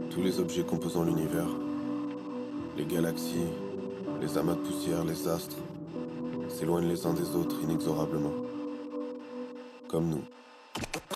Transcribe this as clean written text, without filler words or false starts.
Tous les objets composant l'univers, les galaxies, les amas de poussière, les astres, s'éloignent les uns des autres inexorablement. Comme nous.